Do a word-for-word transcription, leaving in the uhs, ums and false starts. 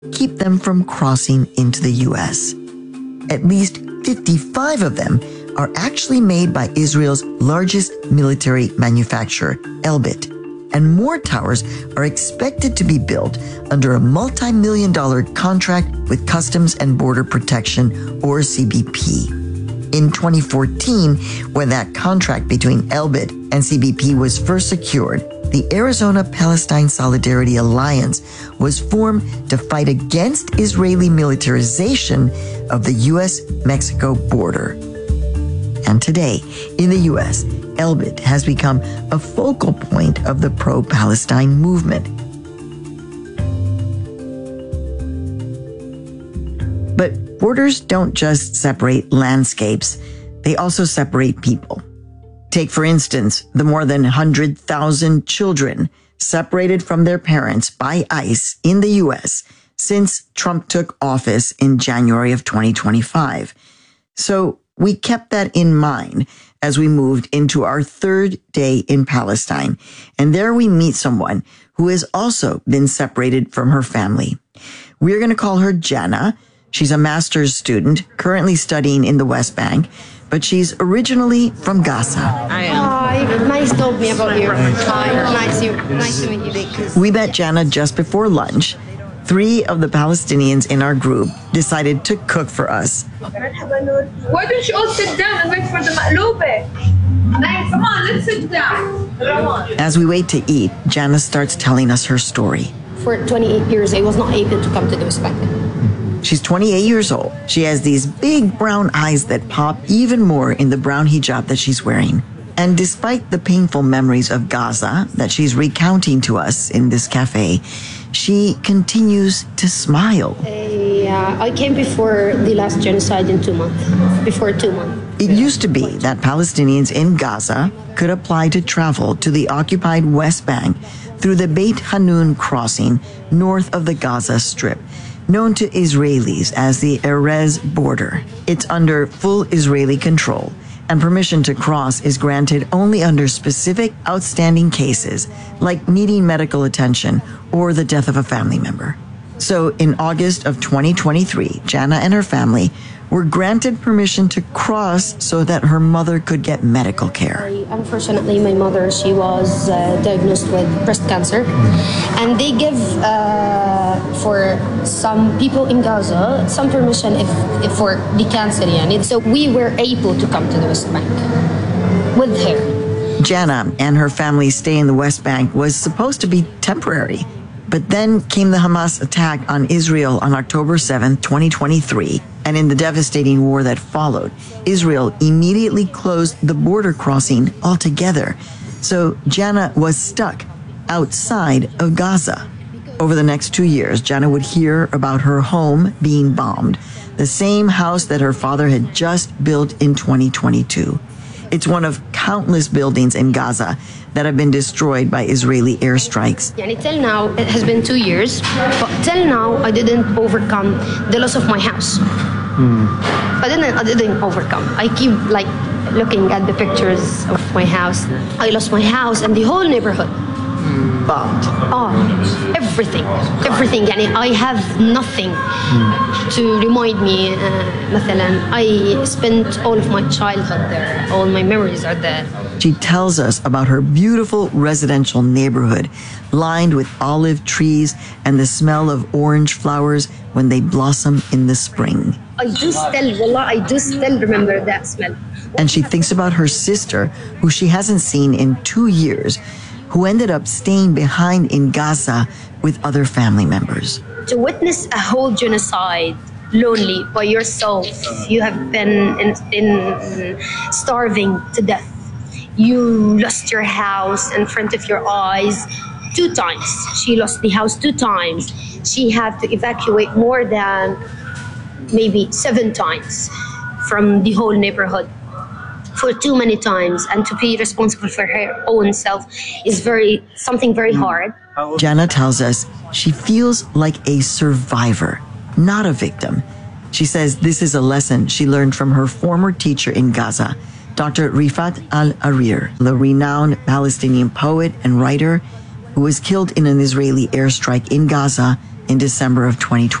keep them from crossing into the U S. At least fifty-five of them are actually made by Israel's largest military manufacturer, Elbit, and more towers are expected to be built under a multi-million dollar contract with Customs and Border Protection, or C B P. In twenty fourteen, when that contract between Elbit and C B P was first secured, the Arizona-Palestine Solidarity Alliance was formed to fight against Israeli militarization of the U S Mexico border. And today, in the U S, Elbit has become a focal point of the pro-Palestine movement. But borders don't just separate landscapes, they also separate people. Take, for instance, the more than one hundred thousand children separated from their parents by ICE in the U S since Trump took office in January of twenty twenty-five. So we kept that in mind as we moved into our third day in Palestine. And there we meet someone who has also been separated from her family. We're going to call her Jana. She's a master's student currently studying in the West Bank, but she's originally from Gaza. I am. Hi, nice to meet about you. Hi, nice to, nice to meet you. We met Jana just before lunch. Three of the Palestinians in our group decided to cook for us. Why don't you all sit down and wait for the maqlube? Nice, come on, let's sit down. As we wait to eat, Jana starts telling us her story. For twenty-eight years, I was not able to come to the West Bank. She's twenty-eight years old. She has these big brown eyes that pop even more in the brown hijab that she's wearing. And despite the painful memories of Gaza that she's recounting to us in this cafe, she continues to smile. I, uh, I came before the last genocide in two months, before two months. It used to be that Palestinians in Gaza could apply to travel to the occupied West Bank through the Beit Hanun crossing north of the Gaza Strip, known to Israelis as the Erez border. It's under full Israeli control, and permission to cross is granted only under specific outstanding cases, like needing medical attention or the death of a family member. So in August of twenty twenty-three, Jana and her family were granted permission to cross so that her mother could get medical care. Unfortunately, my mother, she was uh, diagnosed with breast cancer. And they give, uh, for some people in Gaza, some permission if, if for the cancer. And so we were able to come to the West Bank with her. Jana and her family's stay in the West Bank was supposed to be temporary. But then came the Hamas attack on Israel on October seventh, twenty twenty-three, and in the devastating war that followed, Israel immediately closed the border crossing altogether. So Jana was stuck outside of Gaza. Over the next two years, Jana would hear about her home being bombed, the same house that her father had just built in twenty twenty-two. It's one of countless buildings in Gaza that have been destroyed by Israeli airstrikes. Yani till now, it has been two years, but till now, I didn't overcome the loss of my house. Hmm. I didn't, I didn't overcome. I keep like looking at the pictures of my house. I lost my house and the whole neighborhood. Bombed. Oh, everything, everything. Yani I have nothing mm. to remind me. Uh, مثلا, I spent all of my childhood there. All my memories are there. She tells us about her beautiful residential neighborhood, lined with olive trees and the smell of orange flowers when they blossom in the spring. I do still, wallah, I do still remember that smell. And she thinks about her sister, who she hasn't seen in two years, who ended up staying behind in Gaza with other family members. To witness a whole genocide lonely by yourself, you have been in, in starving to death. You lost your house in front of your eyes two times. She lost the house two times. She had to evacuate more than maybe seven times from the whole neighborhood. For too many times, and to be responsible for her own self is very something very hard. Jana tells us she feels like a survivor, not a victim. She says this is a lesson she learned from her former teacher in Gaza, Doctor Rifat al-Arir, the renowned Palestinian poet and writer who was killed in an Israeli airstrike in Gaza in December of twenty twenty.